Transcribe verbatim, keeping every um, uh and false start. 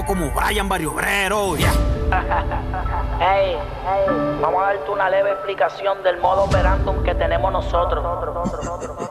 como Brian Barrio Obrero. Yeah. Hey, hey, vamos a darte una leve explicación del modo operandum que tenemos nosotros.